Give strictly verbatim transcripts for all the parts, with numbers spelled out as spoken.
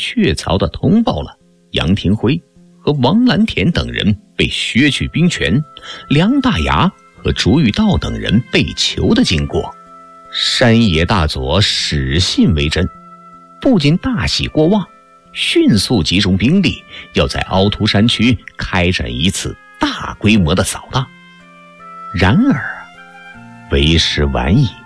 确凿地通报了杨廷辉和王蓝田等人被削去兵权，梁大牙和朱玉道等人被囚的经过。山野大佐始信为真，不仅大喜过望，迅速集中兵力，要在凹凸山区开展一次大规模的扫荡。然而为时晚矣。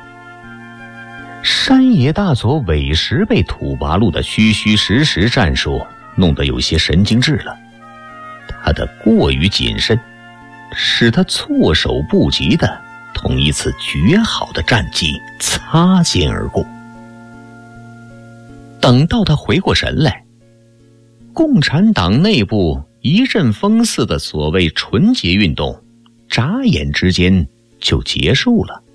山野大佐韦石被土八路的虚虚实实战术弄得有些神经质了，他的过于谨慎使他措手不及地同一次绝好的战绩擦肩而过。等到他回过神来，共产党内部一阵风似的所谓纯洁运动眨眼之间就结束了。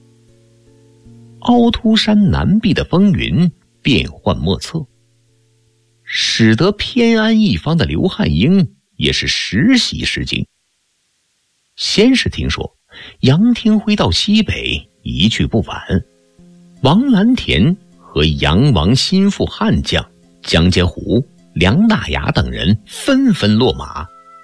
凹凸山南壁的风云变幻莫测，使得偏安一方的刘汉英也是时喜时惊。先是听说杨廷辉到西北一去不返，王蓝田和杨王心腹悍将江家虎、梁大牙等人纷纷落马。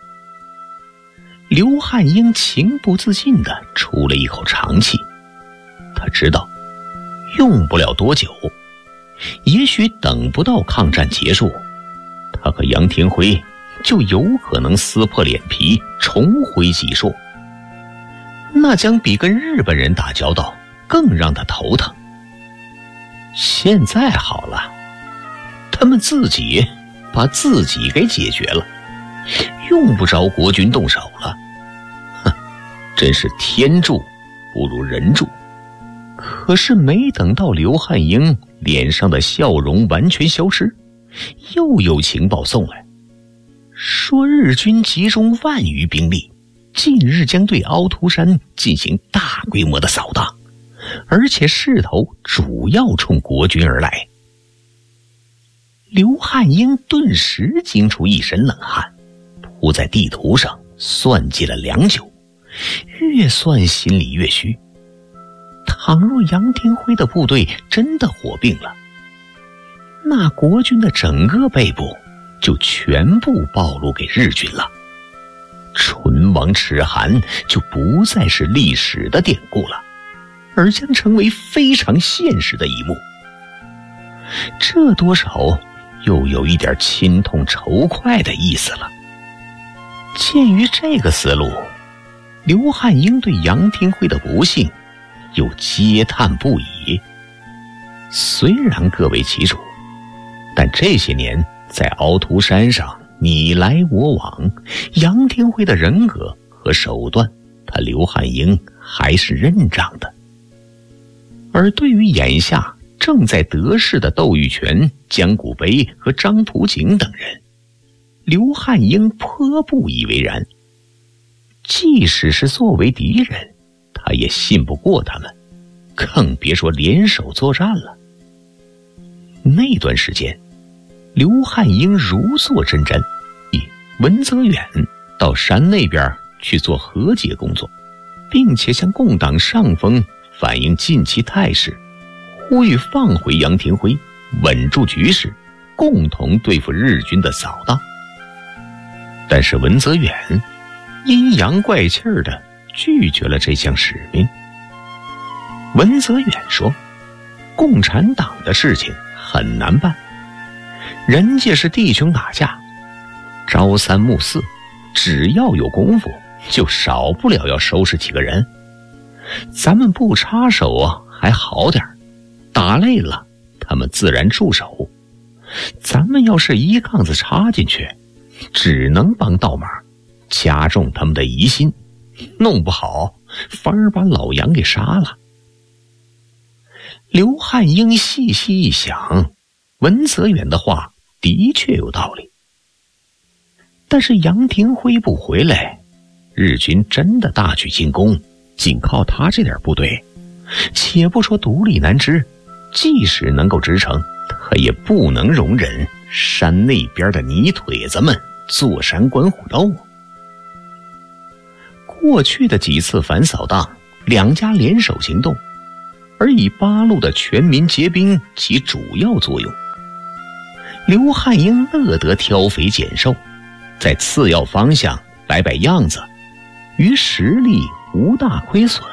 刘汉英情不自禁地出了一口长气，他知道用不了多久，也许等不到抗战结束，他和杨廷辉就有可能撕破脸皮重回济硕，那将比跟日本人打交道更让他头疼。现在好了，他们自己把自己给解决了，用不着国军动手了。哼，真是天助不如人助。可是没等到刘汉英脸上的笑容完全消失，又有情报送来，说日军集中万余兵力，近日将对凹凸山进行大规模的扫荡，而且势头主要冲国军而来。刘汉英顿时惊出一身冷汗，扑在地图上算计了良久，越算心里越虚。倘若杨廷辉的部队真的火并了，那国军的整个背部就全部暴露给日军了，唇亡齿寒就不再是历史的典故了，而将成为非常现实的一幕。这多少又有一点心痛仇快的意思了。鉴于这个思路，刘汉英对杨廷辉的不幸又嗟叹不已。虽然各为其主，但这些年在凹凸山上你来我往，杨廷辉的人格和手段，他刘汉英还是认账的。而对于眼下正在得势的窦玉泉、江谷碑和张图景等人，刘汉英颇不以为然。即使是作为敌人，他也信不过他们，更别说联手作战了。那段时间，刘汉英如坐针毡，文泽远到山那边去做和解工作，并且向共党上峰反映近期态势，呼吁放回杨廷辉，稳住局势，共同对付日军的扫荡。但是文泽远阴阳怪气儿的拒绝了这项使命。文泽远说，共产党的事情很难办，人家是弟兄打架，朝三暮四，只要有功夫就少不了要收拾几个人。咱们不插手啊还好点，打累了他们自然住手，咱们要是一杠子插进去，只能帮倒忙，加重他们的疑心，弄不好反而把老杨给杀了。刘汉英细细一想，文泽远的话的确有道理。但是杨廷辉不回来，日军真的大举进攻，仅靠他这点部队，且不说独立难支，即使能够支撑，他也不能容忍山那边的泥腿子们坐山观虎斗。过去的几次反扫荡，两家联手行动，而以八路的全民皆兵起主要作用。 刘汉英乐得挑肥拣瘦，在次要方向摆摆样子，于实力无大亏损。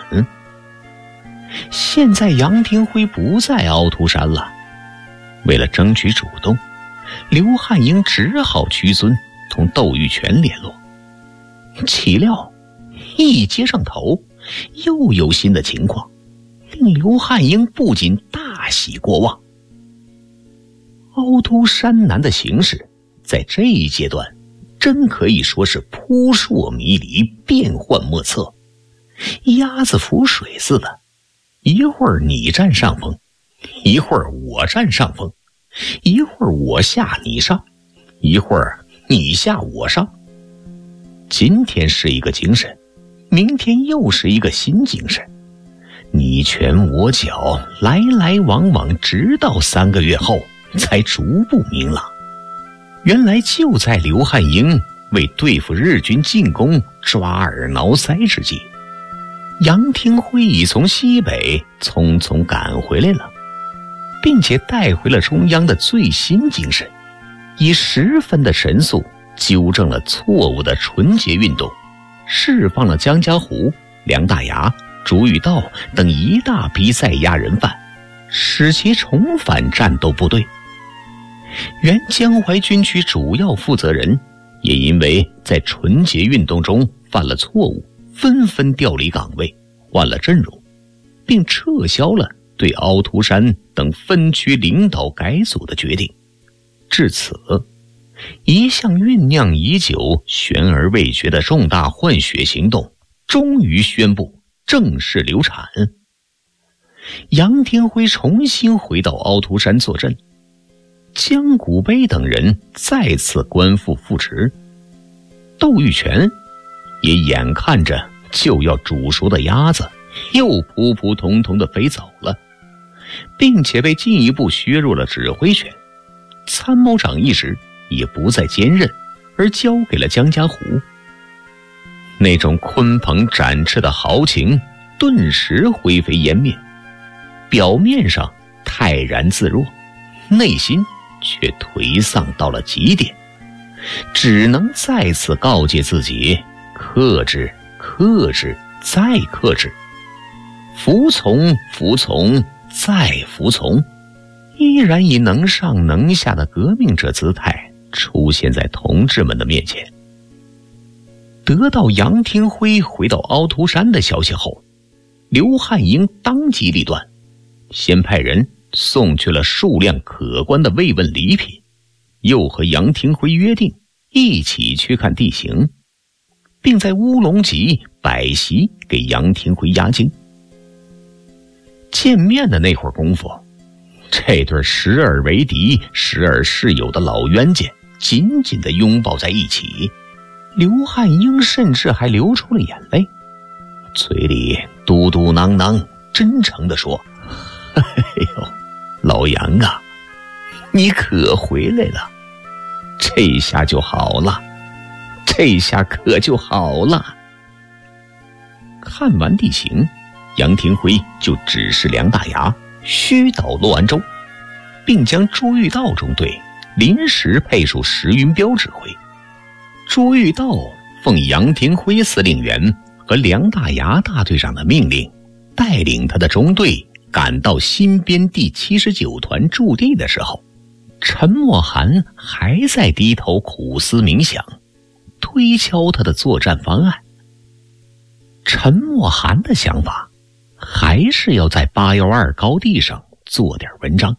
现在杨廷辉不在凹凸山了，为了争取主动，刘汉英只好屈尊同窦玉泉联络。岂料一接上头，又有新的情况，令刘汉英不仅大喜过望。凹凸山南的形势在这一阶段真可以说是扑朔迷离，变幻莫测，鸭子浮水似的，一会儿你占上风，一会儿我占上风，一会儿我下你上，一会儿你下我上。今天是一个精神，明天又是一个新精神，你拳我脚，来来往往，直到三个月后才逐步明朗。原来就在刘汉英为对付日军进攻抓耳挠腮之际，杨廷辉已从西北匆匆赶回来了，并且带回了中央的最新精神，以十分的神速纠正了错误的纯洁运动，释放了江家湖、梁大牙、朱玉道等一大批在押人犯，使其重返战斗部队。原江淮军区主要负责人也因为在纯洁运动中犯了错误，纷纷调离岗位，换了阵容，并撤销了对凹凸山等分区领导改组的决定。至此，一向酝酿已久、悬而未决的重大换血行动终于宣布正式流产。杨廷辉重新回到凹凸山坐镇，江古碑等人再次官复复职，窦玉泉也眼看着就要煮熟的鸭子又扑扑通通地飞走了，并且被进一步削弱了指挥权，参谋长一职也不再兼任，而交给了江家湖。那种鲲鹏展翅的豪情顿时灰飞烟灭，表面上泰然自若，内心却颓丧到了极点，只能再次告诫自己克制，克制，再克制，服从，服从，再服从，依然以能上能下的革命者姿态出现在同志们的面前。得到杨廷辉回到凹凸山的消息后，刘汉英当机立断，先派人送去了数量可观的慰问礼品，又和杨廷辉约定一起去看地形，并在乌龙集摆席给杨廷辉压惊。见面的那会儿功夫，这对时而为敌，时而是友的老冤家紧紧地拥抱在一起，刘汉英甚至还流出了眼泪，嘴里嘟嘟囔囔，真诚地说：“哎呦，老杨啊，你可回来了，这下就好了，这下可就好了。”看完地形，杨廷辉就指示梁大牙虚岛洛安州，并将朱玉道中队临时配属石云彪指挥。朱玉道奉杨廷辉司令员和梁大牙大队长的命令，带领他的中队赶到新编第七十九团驻地的时候，陈默涵还在低头苦思冥想，推敲他的作战方案。陈默涵的想法还是要在八一二高地上做点文章。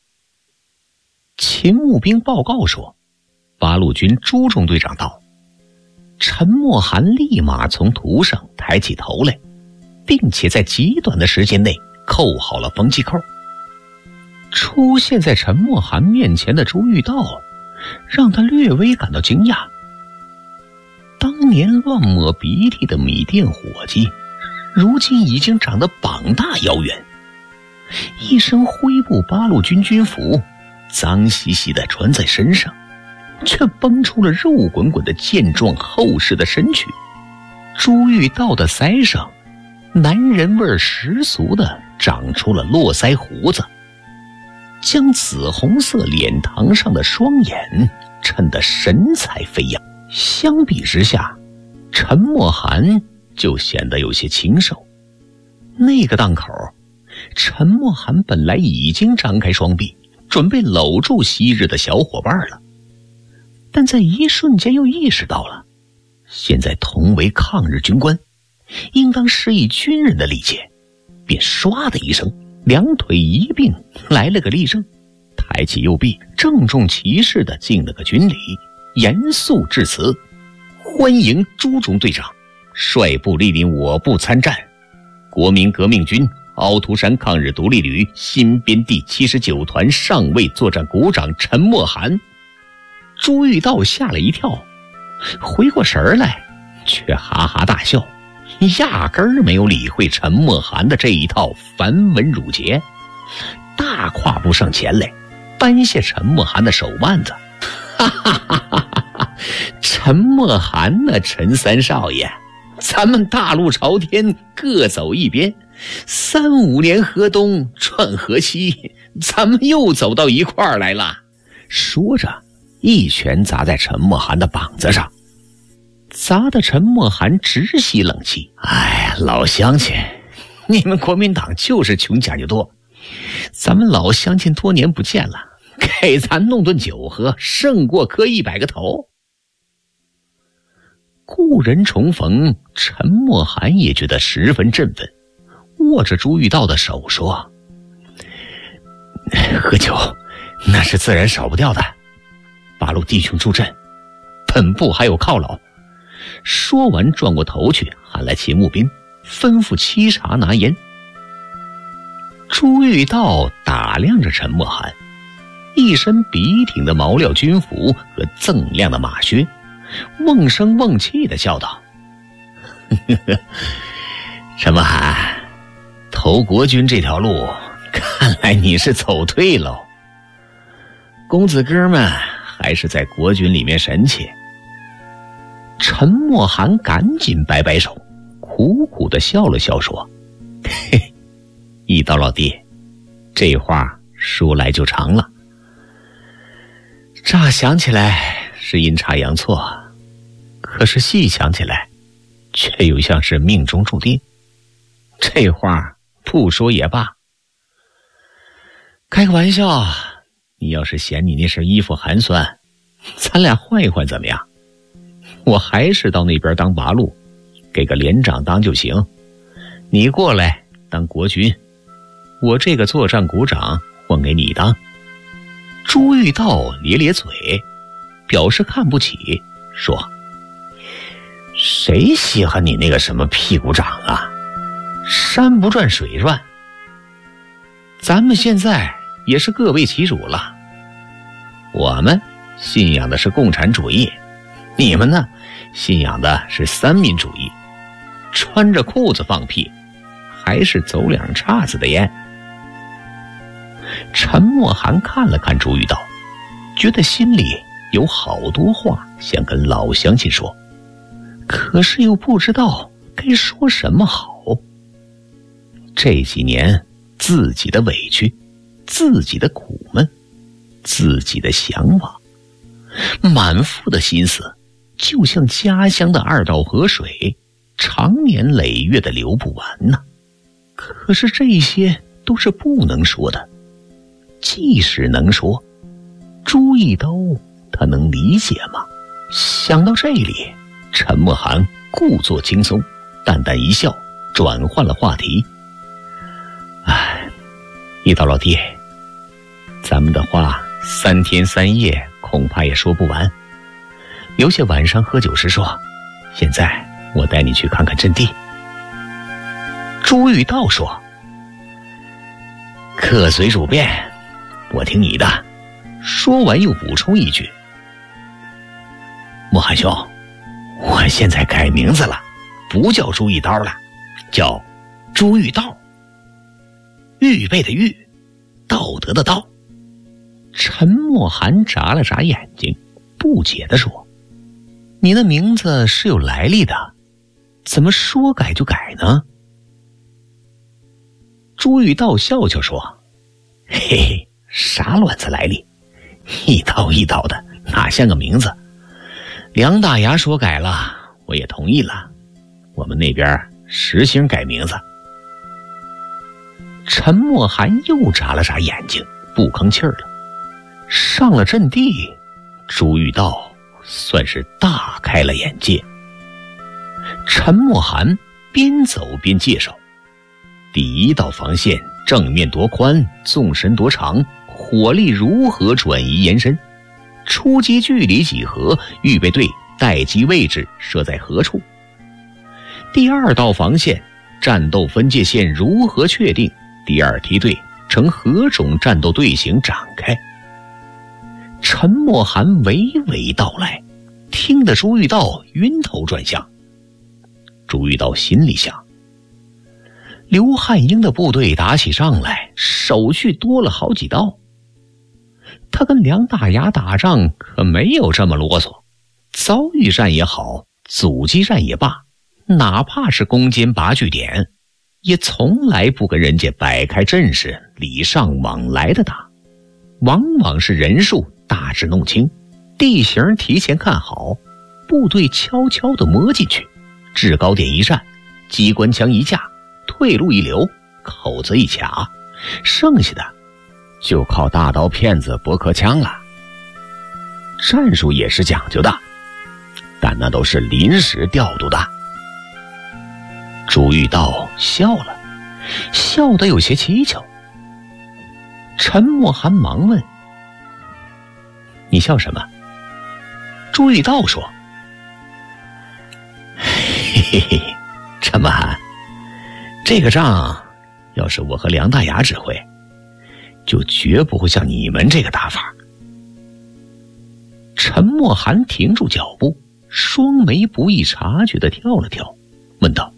秦募兵报告说，八路军朱中队长到。陈默涵立马从图上抬起头来，并且在极短的时间内扣好了风气扣。出现在陈默涵面前的朱玉道让他略微感到惊讶。当年乱抹鼻涕的米店伙计，如今已经长得膀大腰圆，一身灰布八路军军服脏兮兮地穿在身上，却绷出了肉滚滚的健壮厚实的身躯。朱玉道的腮上男人味十足地长出了络腮胡子。 将紫红色脸膛上的双眼衬得神采飞扬。相比之下，陈默涵就显得有些清瘦。那个档口，陈默涵本来已经张开双臂，准备搂住昔日的小伙伴了，但在一瞬间又意识到了，现在同为抗日军官，应当施以军人的礼节，便唰的一声，两腿一并来了个立正，抬起右臂，郑重其事地敬了个军礼，严肃致辞：欢迎朱中队长率部莅临我部参战，国民革命军凹凸山抗日独立旅新编第七十九团上尉作战股长陈默涵。朱玉道吓了一跳，回过神来，却哈哈大笑，压根儿没有理会陈默涵的这一套繁文缛节，大跨步上前来，扳下陈默涵的手腕子。哈哈哈哈哈！陈默涵呢，陈三少爷，咱们大路朝天，各走一边，三五年河东转河西，咱们又走到一块儿来了。说着，一拳砸在陈默涵的膀子上，砸得陈默涵直吸冷气。哎呀，老乡亲，你们国民党就是穷讲究多，咱们老乡亲多年不见了，给咱弄顿酒喝，胜过磕一百个头。故人重逢，陈默涵也觉得十分振奋，握着朱玉道的手说：喝酒那是自然少不掉的，八路弟兄助阵，本部还有犒劳。说完转过头去喊来秦募兵，吩咐沏茶拿烟。朱玉道打量着陈默涵，一身笔挺的毛料军服和锃亮的马靴，瓮声瓮气地笑道：呵呵，陈默涵，投国军这条路看来你是走对喽，公子哥们还是在国军里面神气。陈默涵赶紧摆摆手，苦苦地笑了笑说：嘿，一刀老弟，这话说来就长了。乍想起来是阴差阳错，可是细想起来却又像是命中注定。这话不说也罢。开个玩笑，你要是嫌你那身衣服寒酸，咱俩换一换怎么样？我还是到那边当八路，给个连长当就行。你过来当国军，我这个作战股长换给你当。朱玉道咧咧嘴，表示看不起，说：谁稀罕你那个什么屁股长啊，山不转水转。咱们现在也是各为其主了，我们信仰的是共产主义，你们呢，信仰的是三民主义，穿着裤子放屁，还是走两岔子的烟。陈默涵看了看朱玉道，觉得心里有好多话想跟老乡亲说，可是又不知道该说什么好。这几年自己的委屈，自己的苦闷，自己的向往，满腹的心思就像家乡的二道河水，长年累月的流不完呢。可是这些都是不能说的，即使能说，朱一刀他能理解吗？想到这里，陈默涵故作轻松，淡淡一笑，转换了话题。哎，一刀老弟，咱们的话三天三夜恐怕也说不完，留下晚上喝酒时说。现在我带你去看看阵地。朱玉道说：客随主便，我听你的。说完又补充一句：默涵兄，我现在改名字了，不叫朱一刀了，叫朱玉道。预备的预，道德的道。陈默涵眨了眨眼睛，不解地说：你的名字是有来历的，怎么说改就改呢？朱玉道笑笑说：嘿嘿， 啥卵子来历？一刀一刀的，哪像个名字？梁大牙说改了，我也同意了。我们那边实行改名字。陈默涵又眨了眨眼睛，不吭气儿了。上了阵地，朱玉道算是大开了眼界。陈默涵边走边介绍：第一道防线正面多宽，纵深多长，火力如何转移延伸，出击距离几何，预备队待机位置设在何处。第二道防线战斗分界线如何确定，第二梯队呈何种战斗队形展开。陈默涵娓娓道来，听得朱玉道晕头转向。朱玉道心里想，刘汉英的部队打起仗来手续多了好几道，他跟梁大牙打仗可没有这么啰嗦，遭遇战也好，阻击战也罢，哪怕是攻坚拔据点，也从来不跟人家摆开阵势，礼尚往来的打，往往是人数大致弄清，地形提前看好，部队悄悄地摸进去，制高点一站，机关枪一架，退路一留，口子一卡，剩下的就靠大刀片子驳壳枪了。战术也是讲究的，但那都是临时调度的。朱玉道笑了，笑得有些蹊跷。陈默涵忙问：你笑什么？朱玉道说：嘿嘿嘿，陈默涵，这个仗要是我和梁大牙指挥，就绝不会像你们这个打法。陈默涵停住脚步，双眉不易察觉地跳了跳，问道：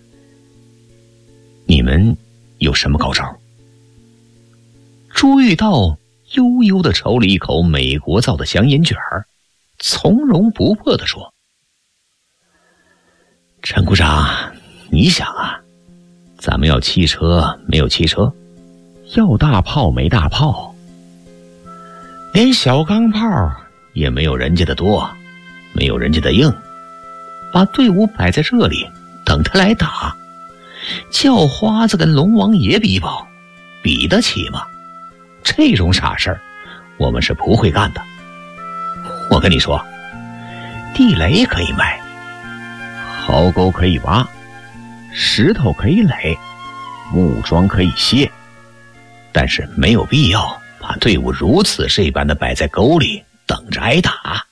你们有什么高招？朱玉道悠悠地抽了一口美国造的香烟卷儿，从容不迫地说：陈股长，你想啊，咱们要汽车没有汽车，要大炮没大炮，连小钢炮也没有人家的多，没有人家的硬，把队伍摆在这里等他来打，叫花子跟龙王爷比跑，比得起吗？这种傻事儿我们是不会干的。我跟你说，地雷可以埋，壕沟可以挖，石头可以垒，木桩可以卸，但是没有必要把队伍如此这般的摆在沟里等着挨打。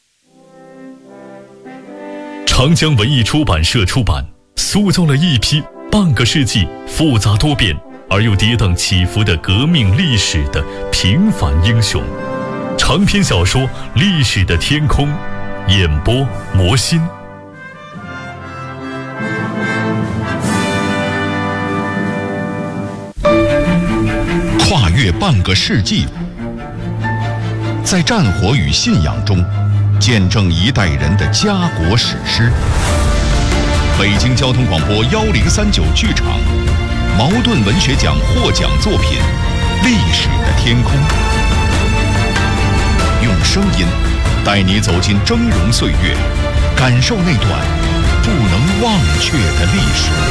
长江文艺出版社出版，塑造了一批半个世纪复杂多变而又跌宕起伏的革命历史的平凡英雄。长篇小说《历史的天空》，演播魔心。 跨越半个世纪，在战火与信仰中见证一代人的家国史诗。北京交通广播幺零三九剧场，茅盾文学奖获奖作品《历史的天空》，用声音带你走进峥嵘岁月，感受那段不能忘却的历史。